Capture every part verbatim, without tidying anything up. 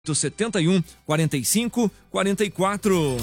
setenta e um, quarenta e cinco, quarenta e quatro.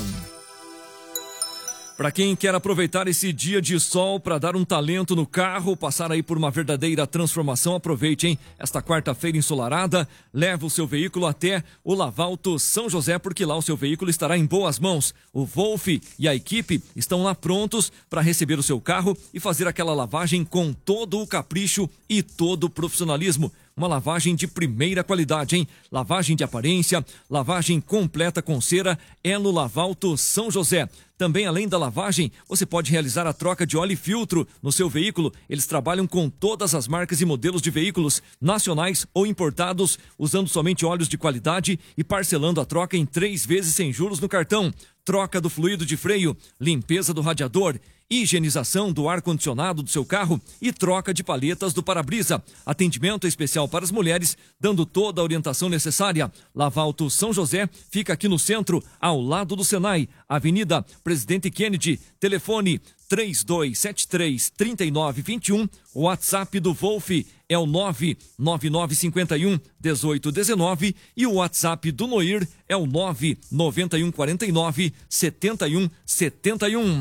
Para quem quer aproveitar esse dia de sol para dar um talento no carro, passar aí por uma verdadeira transformação, aproveite, hein? Esta quarta-feira ensolarada, leva o seu veículo até o Lavalto São José, porque lá o seu veículo estará em boas mãos. O Wolf e a equipe estão lá prontos para receber o seu carro e fazer aquela lavagem com todo o capricho e todo o profissionalismo. Uma lavagem de primeira qualidade, hein? Lavagem de aparência, lavagem completa com cera, é no Lavalto São José. Também, além da lavagem, você pode realizar a troca de óleo e filtro no seu veículo. Eles trabalham com todas as marcas e modelos de veículos, nacionais ou importados, usando somente óleos de qualidade e parcelando a troca em três vezes sem juros no cartão. Troca do fluido de freio, limpeza do radiador, higienização do ar-condicionado do seu carro e troca de paletas do para-brisa. Atendimento especial para as mulheres, dando toda a orientação necessária. Lavalto São José fica aqui no centro, ao lado do Senai, Avenida Presidente Kennedy. Telefone três dois sete três, três nove dois um. O WhatsApp do Wolf é o nove nove nove cinco um, um oito um nove e o WhatsApp do Noir é o nove nove um quatro nove, sete um sete um.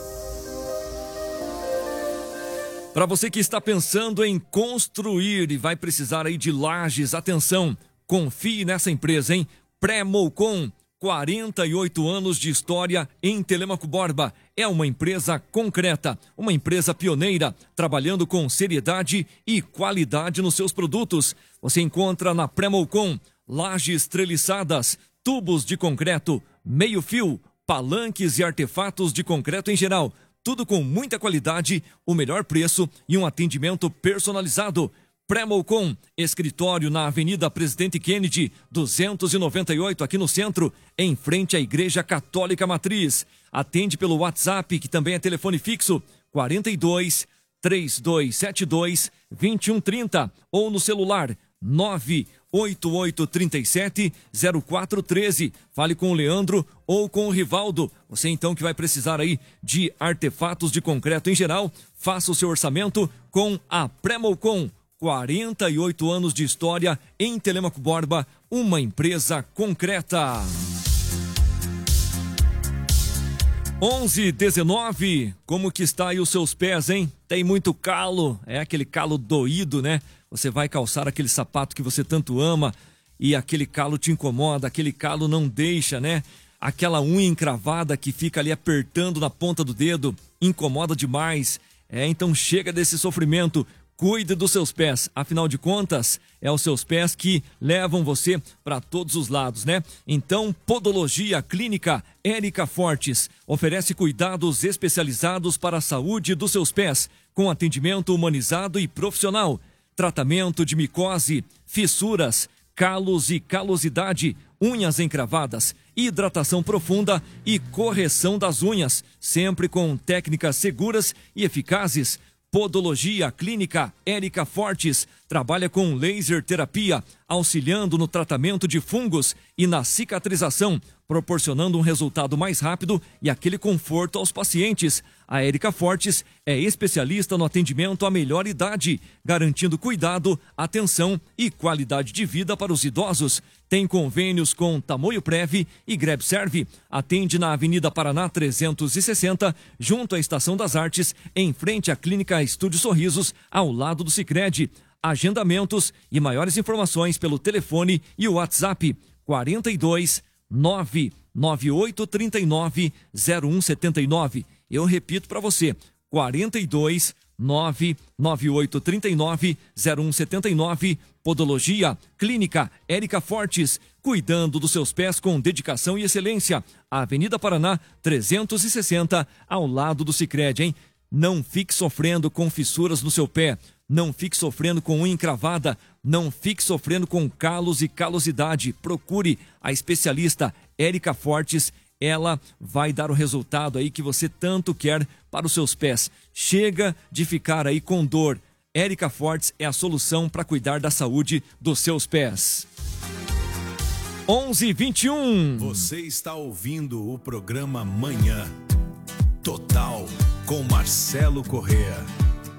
Para você que está pensando em construir e vai precisar aí de lajes, atenção, confie nessa empresa, hein? Pré-Moucon, quarenta e oito anos de história em Telêmaco Borba. É uma empresa concreta, uma empresa pioneira, trabalhando com seriedade e qualidade nos seus produtos. Você encontra na Pré-Moucon lajes treliçadas, tubos de concreto, meio-fio, palanques e artefatos de concreto em geral. Tudo com muita qualidade, o melhor preço e um atendimento personalizado. Pré-Moucon, escritório na Avenida Presidente Kennedy, duzentos e noventa e oito, aqui no centro, em frente à Igreja Católica Matriz. Atende pelo WhatsApp, que também é telefone fixo, quarenta e dois, trinta e dois setenta e dois, vinte e um trinta, ou no celular nove oito oito três sete, zero quatro um três. Fale com o Leandro ou com o Rivaldo. Você então que vai precisar aí de artefatos de concreto em geral, faça o seu orçamento com a Pré-Moucon. quarenta e oito anos de história em Telêmaco Borba, uma empresa concreta. onze, dezenove, como que está aí os seus pés, hein? Tem muito calo, é aquele calo doído, né? Você vai calçar aquele sapato que você tanto ama e aquele calo te incomoda, aquele calo não deixa, né? Aquela unha encravada que fica ali apertando na ponta do dedo, incomoda demais. É, então chega desse sofrimento. Cuide dos seus pés, afinal de contas, é os seus pés que levam você para todos os lados, né? Então, Podologia Clínica Érica Fortes oferece cuidados especializados para a saúde dos seus pés, com atendimento humanizado e profissional. Tratamento de micose, fissuras, calos e calosidade, unhas encravadas, hidratação profunda e correção das unhas, sempre com técnicas seguras e eficazes. Podologia Clínica Érica Fortes trabalha com laser terapia, auxiliando no tratamento de fungos e na cicatrização, proporcionando um resultado mais rápido e aquele conforto aos pacientes. A Érica Fortes é especialista no atendimento à melhor idade, garantindo cuidado, atenção e qualidade de vida para os idosos. Tem convênios com Tamoio Prev e Grebserve. Atende na Avenida Paraná trezentos e sessenta, junto à Estação das Artes, em frente à Clínica Estúdio Sorrisos, ao lado do Sicredi. Agendamentos e maiores informações pelo telefone e o WhatsApp quarenta e dois, nove nove oito três nove, zero um sete nove. Eu repito para você, quarenta e dois, nove nove oito três nove, zero um sete nove. Podologia Clínica Érica Fortes, cuidando dos seus pés com dedicação e excelência. Avenida Paraná trezentos e sessenta, ao lado do Sicredi, hein? Não fique sofrendo com fissuras no seu pé, não fique sofrendo com unha encravada, não fique sofrendo com calos e calosidade. Procure a especialista Érica Fortes, ela vai dar o resultado aí que você tanto quer para os seus pés. Chega de ficar aí com dor. Érica Fortes é a solução para cuidar da saúde dos seus pés. onze e vinte e um. Você está ouvindo o programa Manhã Total com Marcelo Correa.